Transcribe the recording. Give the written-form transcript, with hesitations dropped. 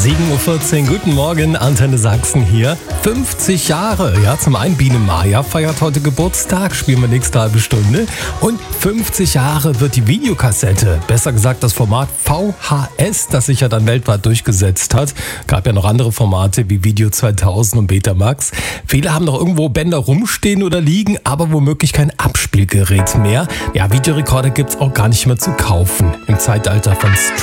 7:14 Uhr, guten Morgen, Antenne Sachsen hier. 50 Jahre, ja, zum einen Biene Maya feiert heute Geburtstag, spielen wir nächste halbe Stunde. Und 50 Jahre wird die Videokassette, besser gesagt das Format VHS, das sich ja dann weltweit durchgesetzt hat. Gab ja noch andere Formate wie Video 2000 und Betamax. Viele haben noch irgendwo Bänder rumstehen oder liegen, aber womöglich kein Abspielgerät mehr. Ja, Videorekorder gibt's auch gar nicht mehr zu kaufen im Zeitalter von